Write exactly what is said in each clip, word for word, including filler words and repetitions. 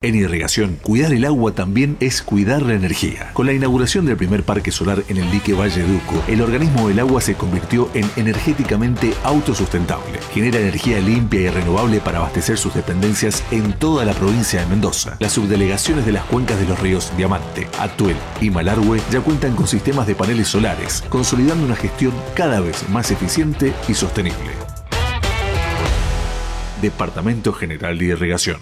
En irrigación, cuidar el agua también es cuidar la energía. Con la inauguración del primer parque solar en el dique Valle Duco, el organismo del agua se convirtió en energéticamente autosustentable. Genera energía limpia y renovable para abastecer sus dependencias en toda la provincia de Mendoza. Las subdelegaciones de las cuencas de los ríos Diamante, Atuel y Malargüe ya cuentan con sistemas de paneles solares, consolidando una gestión cada vez más eficiente y sostenible. Departamento General de Irrigación.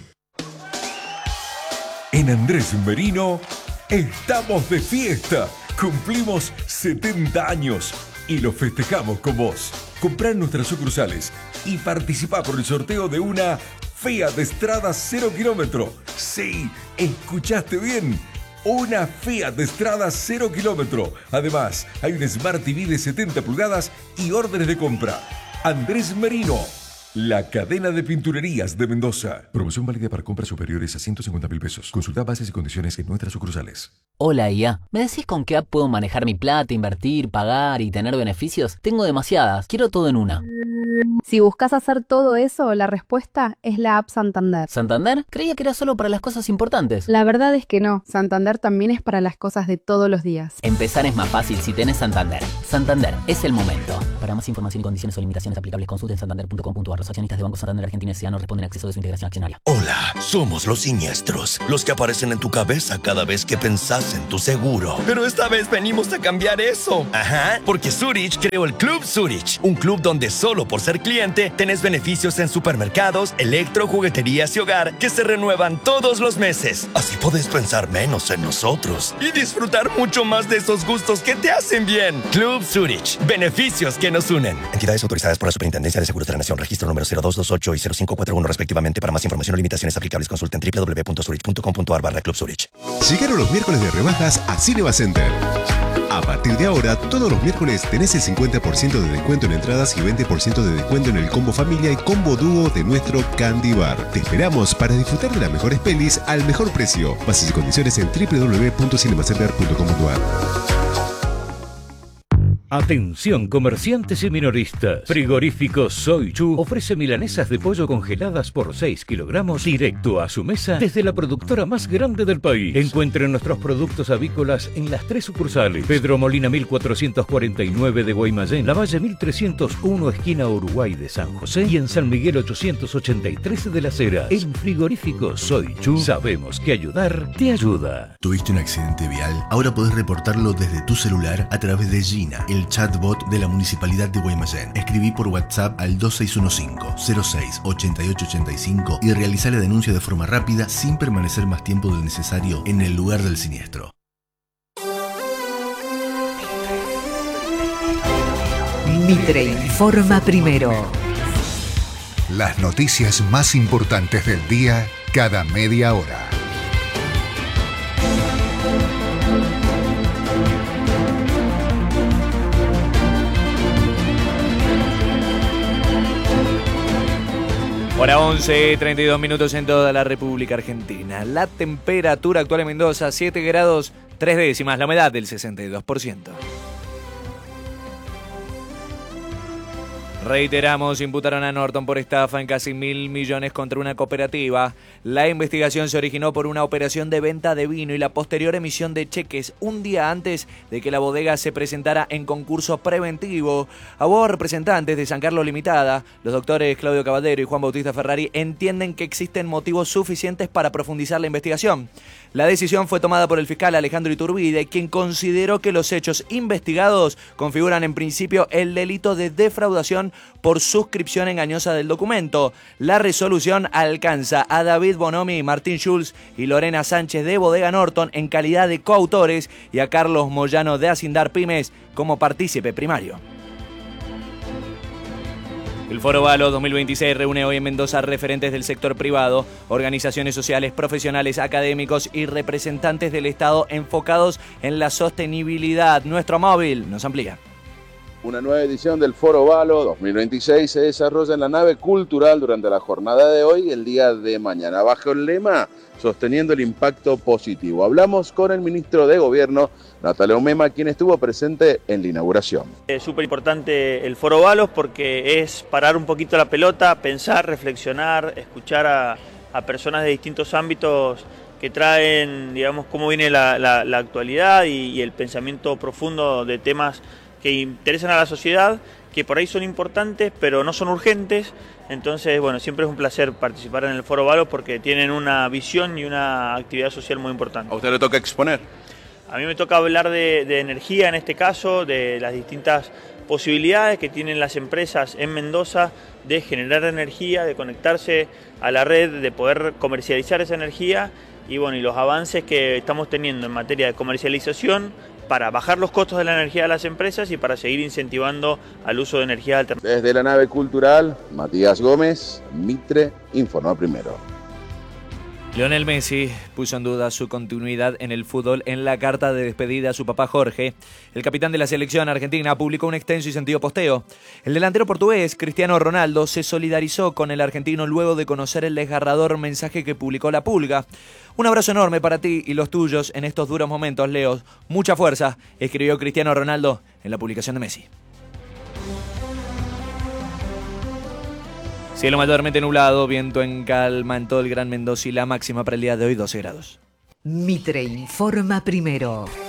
En Andrés Merino estamos de fiesta. Cumplimos setenta años y lo festejamos con vos. Comprá en nuestras sucursales y participá por el sorteo de una Fiat Strada cero kilómetro. Sí, escuchaste bien. Una Fiat Strada cero kilómetro. Además, hay un Smart T V de setenta pulgadas y órdenes de compra. Andrés Merino, la cadena de pinturerías de Mendoza. Promoción válida para compras superiores a ciento cincuenta mil pesos. Consulta bases y condiciones en nuestras sucursales. Hola I A, ¿me decís con qué app puedo manejar mi plata, invertir, pagar y tener beneficios? Tengo demasiadas, quiero todo en una. Si buscas hacer todo eso, la respuesta es la app Santander. ¿Santander? Creía que era solo para las cosas importantes. La verdad es que no, Santander también es para las cosas de todos los días. Empezar es más fácil si tenés Santander. Santander, es el momento. Para más información y condiciones o limitaciones aplicables, consulten santander punto com punto a r. Los accionistas de Banco Santander Argentina S A no responden a acceso de su integración accionaria. Hola, somos los siniestros, los que aparecen en tu cabeza cada vez que pensás en tu seguro. Pero esta vez venimos a cambiar eso. Ajá, porque Zurich creó el Club Zurich, un club donde solo por ser cliente tenés beneficios en supermercados, electro, jugueterías y hogar que se renuevan todos los meses. Así podés pensar menos en nosotros y disfrutar mucho más de esos gustos que te hacen bien. Club Zurich, beneficios que nos unen. Entidades autorizadas por la Superintendencia de Seguros de la Nación, registro número cero dos dos ocho y cero cinco cuatro uno respectivamente. Para más información o limitaciones aplicables, consulten doble u doble u doble u punto zurich punto com punto a r barra Club Zurich. Llegaron los miércoles de rebajas a Cinema Center. A partir de ahora, todos los miércoles tenés el cincuenta por ciento de descuento en entradas y veinte por ciento de descuento en el combo familia y combo dúo de nuestro Candy Bar. Te esperamos para disfrutar de las mejores pelis al mejor precio. Bases y condiciones en doble u doble u doble u punto cinemacenter punto com punto a r. Atención comerciantes y minoristas. Frigorífico Soy Chu ofrece milanesas de pollo congeladas por seis kilogramos directo a su mesa desde la productora más grande del país. Encuentren nuestros productos avícolas en las tres sucursales: Pedro Molina mil cuatrocientos cuarenta y nueve de Guaymallén, Lavalle mil trescientos uno esquina Uruguay de San José y en San Miguel ochocientos ochenta y tres de Las Heras. En Frigorífico Soy Chu sabemos que ayudar te ayuda. ¿Tuviste un accidente vial? Ahora podés reportarlo desde tu celular a través de Gina, el chatbot de la Municipalidad de Guaymallén. Escribí por WhatsApp al dos seis uno cinco, cero seis, ocho ocho ocho cinco y realizá la denuncia de forma rápida sin permanecer más tiempo del necesario en el lugar del siniestro. Mitre informa primero. Las noticias más importantes del día cada media hora. Hora once, treinta y dos minutos en toda la República Argentina. La temperatura actual en Mendoza, siete grados, tres décimas. La humedad del sesenta y dos por ciento. Reiteramos, imputaron a Norton por estafa en casi mil millones contra una cooperativa. La investigación se originó por una operación de venta de vino y la posterior emisión de cheques un día antes de que la bodega se presentara en concurso preventivo. Abogados representantes de San Carlos Limitada, los doctores Claudio Caballero y Juan Bautista Ferrari, entienden que existen motivos suficientes para profundizar la investigación. La decisión fue tomada por el fiscal Alejandro Iturbide, quien consideró que los hechos investigados configuran en principio el delito de defraudación por suscripción engañosa del documento. La resolución alcanza a David Bonomi, Martín Schulz y Lorena Sánchez de Bodega Norton en calidad de coautores y a Carlos Moyano de Acindar Pymes como partícipe primario. El Foro Valo dos mil veintiséis reúne hoy en Mendoza referentes del sector privado, organizaciones sociales, profesionales, académicos y representantes del Estado enfocados en la sostenibilidad. Nuestro móvil nos amplía. Una nueva edición del Foro Valo dos mil veintiséis se desarrolla en la nave cultural durante la jornada de hoy y el día de mañana, bajo el lema Sosteniendo el Impacto Positivo. Hablamos con el ministro de Gobierno, Natalia Umema, quien estuvo presente en la inauguración. Es súper importante el Foro Valos porque es parar un poquito la pelota, pensar, reflexionar, escuchar a, a personas de distintos ámbitos que traen, digamos, cómo viene la, la, la actualidad y, y el pensamiento profundo de temas que interesan a la sociedad, que por ahí son importantes, pero no son urgentes. Entonces, bueno, siempre es un placer participar en el Foro Valo porque tienen una visión y una actividad social muy importante. ¿A usted le toca exponer? A mí me toca hablar de, de energía en este caso, de las distintas posibilidades que tienen las empresas en Mendoza de generar energía, de conectarse a la red, de poder comercializar esa energía y bueno, y los avances que estamos teniendo en materia de comercialización para bajar los costos de la energía de las empresas y para seguir incentivando al uso de energías alternativas. Desde la nave cultural, Matías Gómez, Mitre, informa primero. Lionel Messi puso en duda su continuidad en el fútbol en la carta de despedida a su papá Jorge. El capitán de la selección argentina publicó un extenso y sentido posteo. El delantero portugués, Cristiano Ronaldo, se solidarizó con el argentino luego de conocer el desgarrador mensaje que publicó la Pulga. Un abrazo enorme para ti y los tuyos en estos duros momentos, Leo. Mucha fuerza, escribió Cristiano Ronaldo en la publicación de Messi. Cielo mayormente nublado, viento en calma en todo el Gran Mendoza y la máxima para el día de hoy doce grados. Mitre informa primero.